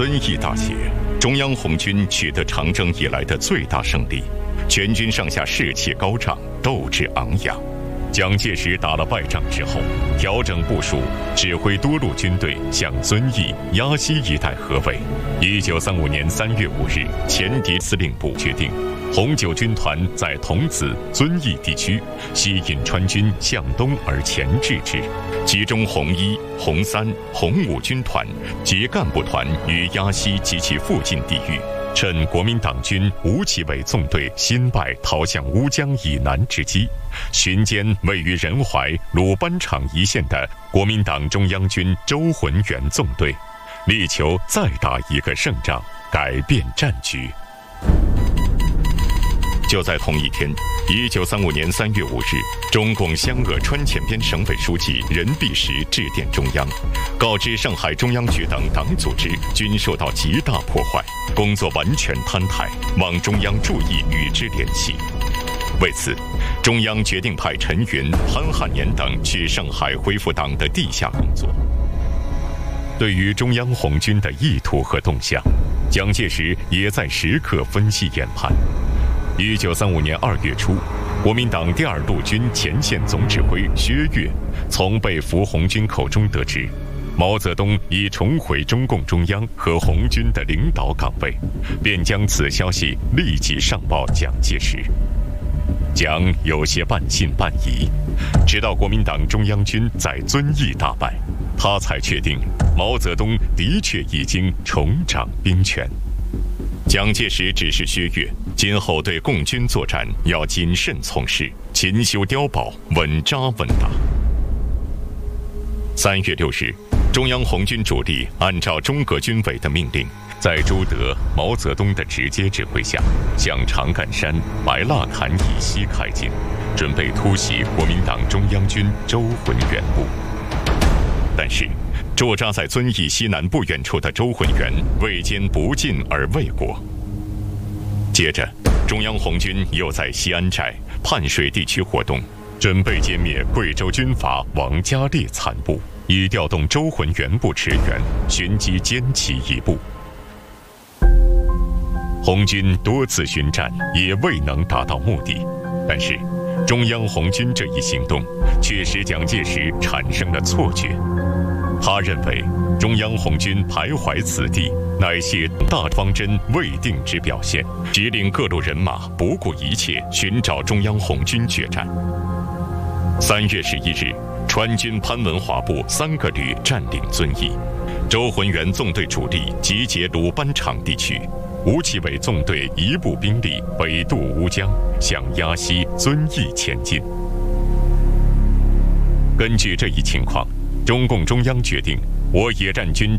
遵义大捷，中央红军取得长征以来的最大胜利，全军上下士气高涨，斗志昂扬。蒋介石打了败仗之后，调整部署，指挥多路军队向遵义、鸭溪一带合围。1935年3月5日，前敌司令部决定，红九军团在桐梓、遵义地区吸引川军向东而前置之，集中红一、红三、红五军团及干部团于鸭溪及其附近地域。趁国民党军吴奇伟纵队新败逃向乌江以南之机，巡歼位于仁怀、鲁班场一线的国民党中央军周浑元纵队，力求再打一个胜仗，改变战局。就在同一天，1935年3月5日，中共湘鄂川黔边省委书记任弼时致电中央，告知上海中央局等党组织均受到极大破坏，工作完全瘫台，望中央注意与之联系。为此，中央决定派陈云、潘汉年等去上海恢复党的地下工作。对于中央红军的意图和动向，蒋介石也在时刻分析研判。1935年2月初，国民党第2路军前线总指挥薛岳从被俘红军口中得知，毛泽东已重回中共中央和红军的领导岗位，便将此消息立即上报蒋介石。蒋有些半信半疑，直到国民党中央军在遵义大败，他才确定毛泽东的确已经重掌兵权。蒋介石指示薛岳，今后对共军作战要谨慎从事，勤修碉堡，稳扎稳打。3月6日，中央红军主力按照中革军委的命令，在朱德、毛泽东的直接指挥下，向长干山、白蜡坎以西开进，准备突袭国民党中央军周浑元部。但是，驻扎在遵义西南不远处的周浑元未坚不进而未果。接着，中央红军又在西安寨、泮水地区活动，准备歼灭贵州军阀王家烈残部，以调动周浑元部驰援，寻机歼其一部。红军多次巡战也未能达到目的，但是中央红军这一行动却使蒋介石产生了错觉。他认为中央红军徘徊此地乃系大方针未定之表现，指令各路人马不顾一切寻找中央红军决战。3月11日，川军潘文华部3个旅占领遵义，周浑元纵队主力集结鲁班场地区，吴奇伟纵队一部兵力北渡乌江，向鸭溪、遵义前进。根据这一情况，中共中央决定，我野战军